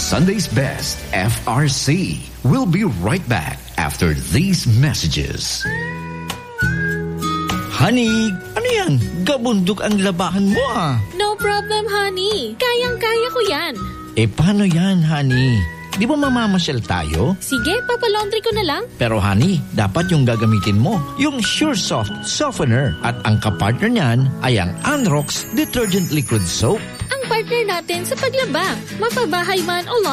Sunday's Best, FRC. We'll be right back after these messages. Honey, ano yan? Gabundok ang labahan mo ah. No problem, honey. Kayang-kaya ko yan. Paano yan, honey? Di ba mamamasyal tayo? Sige, papalaundry ko na lang. Pero honey, dapat yung gagamitin mo, yung Sure Soft Softener. At ang kapartner niyan ay ang Anrox Detergent Liquid Soap. Ang partner natin sa paglaba, mapabahay man o